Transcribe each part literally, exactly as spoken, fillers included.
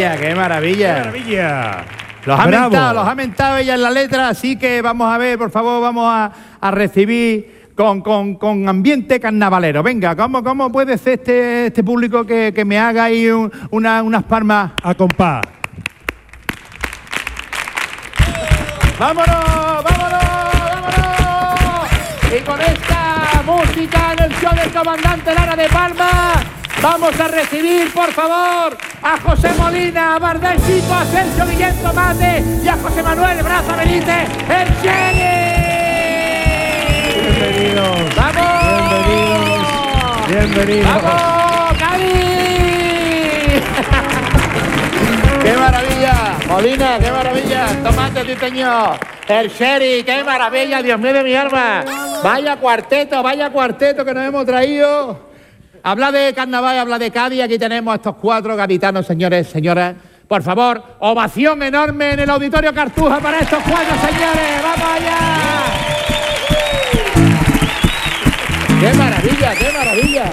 maravilla, qué maravilla. ¡Qué maravilla! Los ha Bravo. mentado, los ha mentado ella en la letra, así que vamos a ver, por favor, vamos a, a recibir con, con, con ambiente carnavalero. Venga, ¿cómo, cómo puede ser este, este público que, que me haga ahí un, una, unas palmas? A compás. ¡Vámonos, vámonos, vámonos! Y con esta música en el show del comandante Lara de Palma, vamos a recibir, por favor, a José Molina, a Bardel Chico, a Sergio Guillén Tomate y a José Manuel Braza Benítez, el Cheri. Bienvenidos. ¡Vamos! Bienvenidos. Bienvenidos. ¡Vamos, Cádiz! ¡Qué maravilla! Molina, qué maravilla. Tomate Titeño, el Sherry, qué maravilla, Dios mío de mi alma. Vaya cuarteto, vaya cuarteto que nos hemos traído. Habla de carnaval, habla de Cádiz. Aquí tenemos a estos cuatro gaditanos, señores, señoras. Por favor, ovación enorme en el Auditorio Cartuja para estos cuatro señores. ¡Vamos allá! ¡Qué maravilla, qué maravilla!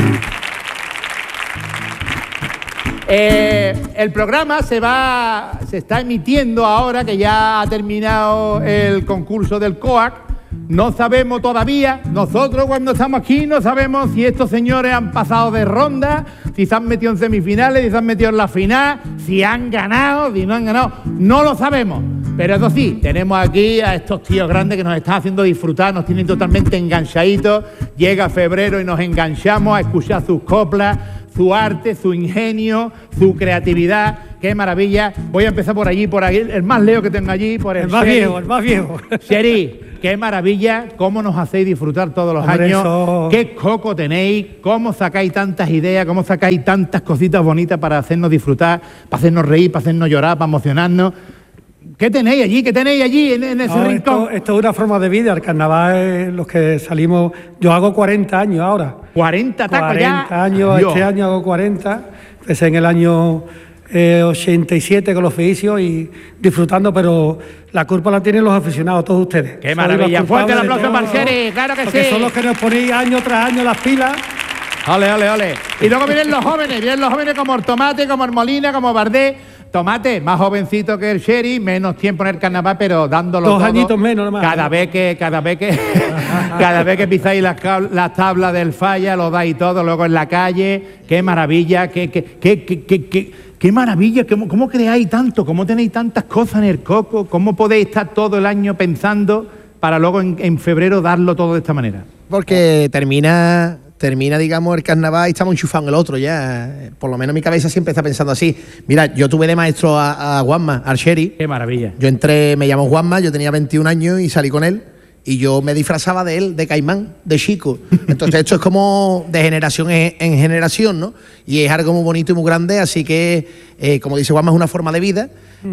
Eh, el programa se va, se está emitiendo ahora que ya ha terminado el concurso del C O A C. No sabemos todavía, nosotros cuando estamos aquí no sabemos si estos señores han pasado de ronda, si se han metido en semifinales, si se han metido en la final, si han ganado, si no han ganado, no lo sabemos. Pero eso sí, tenemos aquí a estos tíos grandes que nos están haciendo disfrutar, nos tienen totalmente enganchaditos. Llega febrero y nos enganchamos a escuchar sus coplas, su arte, su ingenio, su creatividad. ¡Qué maravilla! Voy a empezar por allí, por ahí, el más leo que tengo allí, por el, El más Sherry. viejo, el más viejo. Sherry, qué maravilla, cómo nos hacéis disfrutar todos los Hombre, años, eso... qué coco tenéis, cómo sacáis tantas ideas, cómo sacáis tantas cositas bonitas para hacernos disfrutar, para hacernos reír, para hacernos llorar, para emocionarnos. ¿Qué tenéis allí? ¿Qué tenéis allí en, en ese No, rincón? esto, esto es una forma de vida. El carnaval es los que salimos. Yo hago cuarenta años ahora. cuarenta tacos ya. cuarenta años, Dios. este año hago cuarenta. Empecé en el año eh, ochenta y siete con los oficios y disfrutando, pero la culpa la tienen los aficionados, todos ustedes. ¡Qué Sois maravilla! los ¡Fuerte el culpables de aplauso todo, para el Sherry! ¡Claro que porque sí! son los que nos ponéis año tras año las pilas. Ole, ole, ole. Y luego vienen los jóvenes, vienen los jóvenes como el Tomate, como el Molina, como Bardé. Tomate, más jovencito que el Sherry, menos tiempo en el carnaval, pero dándolo Dos todo. añitos menos, nomás. Cada vez que, cada vez que, cada vez que pisáis las, cab- las tablas del falla, lo dais todo, luego en la calle. ¡Qué maravilla! ¡Qué, qué, qué, qué, qué, qué, qué maravilla! ¿Cómo, ¿Cómo creáis tanto? ¿Cómo tenéis tantas cosas en el coco? ¿Cómo podéis estar todo el año pensando para luego en, en febrero darlo todo de esta manera? Porque termina, termina, digamos, el carnaval y estamos enchufados en el otro ya. Por lo menos mi cabeza siempre está pensando así. Mira, yo tuve de maestro a, a Juanma, al Sherry. ¡Qué maravilla! Yo entré, me llamo Juanma, yo tenía veintiún años y salí con él. Y yo me disfrazaba de él, de Caimán, de chico. Entonces esto es como de generación en, en generación, ¿no? Y es algo muy bonito y muy grande, así que, eh, como dice Juanma, es una forma de vida.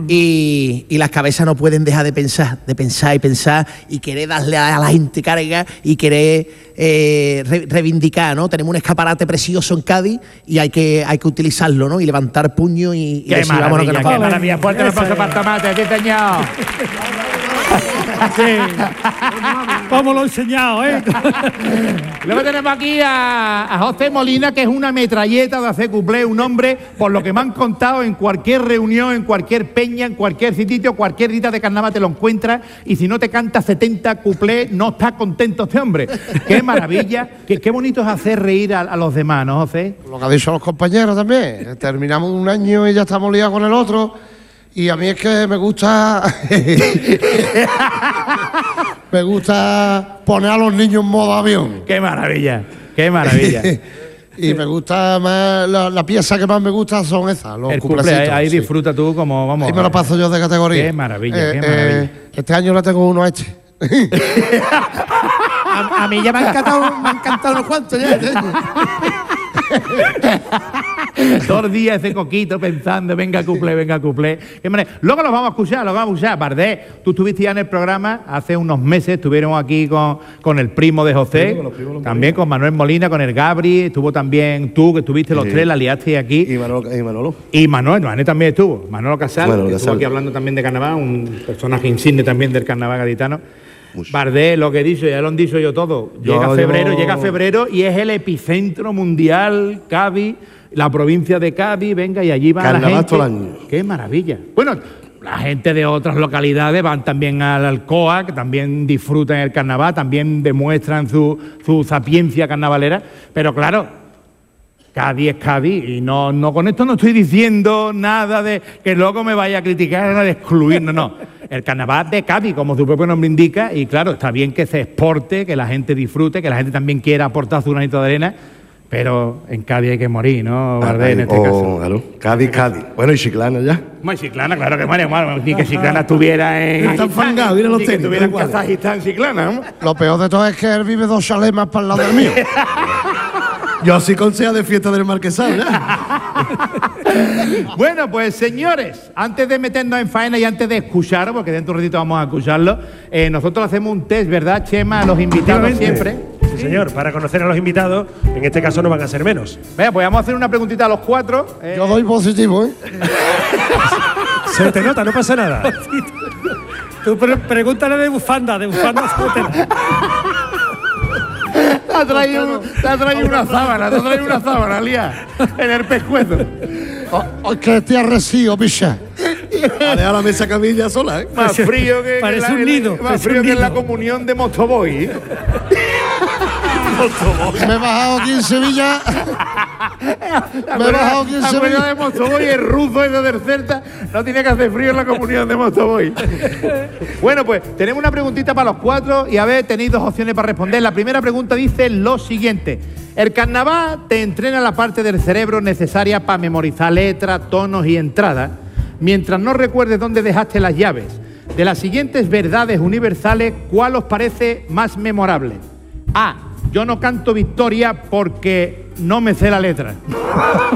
Y, y las cabezas no pueden dejar de pensar, de pensar y pensar y querer darle a la gente carga y querer eh, re- reivindicar, ¿no? Tenemos un escaparate precioso en Cádiz y hay que, hay que utilizarlo, ¿no? Y levantar puño y, y ¡Qué decir, vámonos, que maravilla! nos ¡Qué vamos. maravilla! ¡Fuerte el aplauso para el Tomate, Titeño! Sí. ¿Cómo lo he enseñado, eh? Luego tenemos aquí a, a José Molina, que es una metralleta de hacer cuplé, un hombre, por lo que me han contado, en cualquier reunión, en cualquier peña, en cualquier sitio, cualquier día de carnaval te lo encuentras, y si no te canta setenta cuplés, no está contento este hombre. ¡Qué maravilla! Qué, qué bonito es hacer reír a, a los demás, ¿no, José? Lo que han dicho los compañeros también. Terminamos un año y ya estamos liados con el otro. Y a mí es que me gusta. me gusta poner a los niños en modo avión. ¡Qué maravilla! ¡Qué maravilla! Y me gusta más. La, la pieza que más me gusta son esas, los El cuplé, cuplecitos. ahí, ahí sí. disfruta tú como, vamos. Ahí me lo paso yo de categoría. ¡Qué maravilla, Eh, qué eh, maravilla! este año le tengo uno a este. A, a mí ya me han encantado, me han encantado unos cuantos ya. Todos los días ese coquito pensando, venga cuplé, venga cuplé. Qué manera. Luego los vamos a escuchar, los vamos a escuchar. Bardé, tú estuviste ya en el programa hace unos meses, estuvieron aquí con, con el primo de José, Sí, con los primos, los también con Manuel Molina, con el Gabri, estuvo también tú, que estuviste los Sí. tres, la liaste aquí. Y Manolo. Y Manolo. Y Manuel, Manuel también estuvo, Manolo Casal, Manolo que estuvo Casal. aquí hablando también de carnaval, un personaje insigne también del carnaval gaditano. Mucho. Bardé, lo que he dicho, ya lo han dicho yo todo. Yo Llega febrero, llevo- llega febrero y es el epicentro mundial, Cádiz, la provincia de Cádiz, venga, y allí va la Carnaval gente. todo el año. ¡Qué maravilla! Bueno, la gente de otras localidades van también al, al COAC, también disfrutan el carnaval, también demuestran su, su sapiencia carnavalera, pero claro, Cádiz es Cádiz, y no, no, con esto no estoy diciendo nada de que luego me vaya a criticar, de excluir, no, no. El carnaval de Cádiz, como su propio nombre indica, y claro, está bien que se exporte, que la gente disfrute, que la gente también quiera aportar su granito de arena, pero en Cádiz hay que morir, ¿no, Bardé, en este oh, caso? Claro, Cádiz, Cádiz. Bueno, y Chiclana ya. Bueno, Chiclana, claro que muere, bueno, ni que Chiclana estuviera en... Está enfangado, mira los ni que tenis, estuviera en igual. Kazajistán, Chiclana, ¿no? Lo peor de todo es que él vive dos chalés más para el lado del mío. Yo así consejo de fiesta del Marquesado, ya. Bueno, pues señores, antes de meternos en faena y antes de escuchar, porque dentro de un ratito vamos a escucharlo, eh, nosotros hacemos un test, ¿verdad, Chema? A los invitados siempre. Sí, señor, para conocer a los invitados, en este caso no van a ser menos. Venga, pues vamos a hacer una preguntita a los cuatro. Eh, Yo doy positivo, ¿eh? Se te nota, no pasa nada. Tú pre- pregúntale de bufanda, de bufanda. Te ha traído, te ha traído una sábana, te ha traído una sábana, Lía, en el pescuezo. Oh, oh, que estoy arrecido, picha. Ha dejado la mesa camilla sola, ¿eh? Más frío que, Parece que la, un nido, más parece frío un que en la nido. comunión de Mostoboy. ¿eh? Me he bajado aquí en Sevilla. Me he bajado aquí en La Sevilla. de Mostoboy, el ruso ese del Celta, no tiene que hacer frío en la comunión de Mostoboy. Bueno, pues tenemos una preguntita para los cuatro y a ver, tenéis dos opciones para responder. La primera pregunta dice lo siguiente. El carnaval te entrena la parte del cerebro necesaria para memorizar letras, tonos y entradas, mientras no recuerdes dónde dejaste las llaves. De las siguientes verdades universales, ¿cuál os parece más memorable? A. Yo no canto victoria porque no me sé la letra.